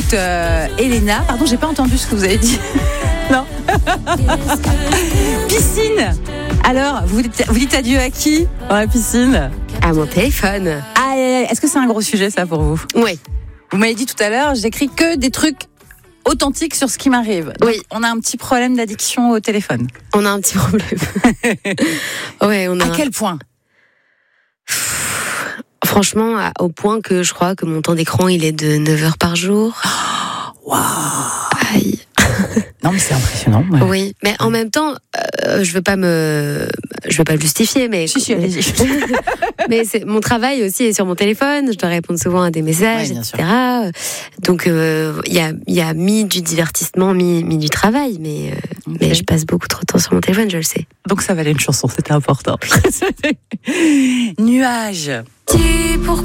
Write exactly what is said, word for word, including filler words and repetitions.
écoute euh, Elena. Pardon, j'ai pas entendu ce que vous avez dit. Non. Piscine. Alors, vous dites, vous dites adieu à qui dans la piscine? À mon téléphone. Ah, est-ce que c'est un gros sujet ça pour vous? Oui. Vous m'avez dit tout à l'heure, j'écris que des trucs authentiques sur ce qui m'arrive. Donc, oui. On a un petit problème d'addiction au téléphone. On a un petit problème. ouais, on a. À quel point? Franchement, au point que je crois que mon temps d'écran, il est de neuf heures par jour. Waouh. Aïe. Non, mais c'est impressionnant. Ouais. Oui, mais en même temps, euh, je veux pas me, je veux pas le justifier, mais si, si, allez-y. mais c'est mon travail aussi est sur mon téléphone. Je dois répondre souvent à des messages, ouais, et cetera. Sûr. Donc il euh, y a, il y a mis du divertissement, mis, mis du travail, mais euh, okay. mais je passe beaucoup trop de temps sur mon téléphone, je le sais. Donc ça valait une chanson, c'était important. Nuages. Dis pourquoi